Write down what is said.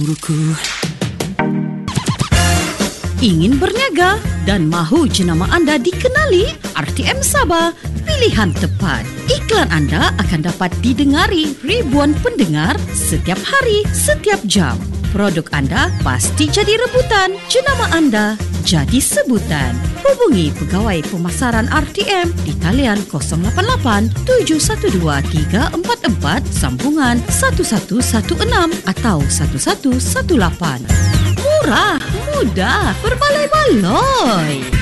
Guruku. Ingin berniaga dan mahu jenama anda dikenali? RTM Sabah, pilihan tepat. Iklan anda akan dapat didengari ribuan pendengar setiap hari, setiap jam. Produk anda pasti jadi rebutan, jenama anda jadi sebutan. Hubungi pegawai pemasaran RTM di talian 088 712 344 sambungan 1116 atau 1118. Murah, mudah, berbaloi-baloi.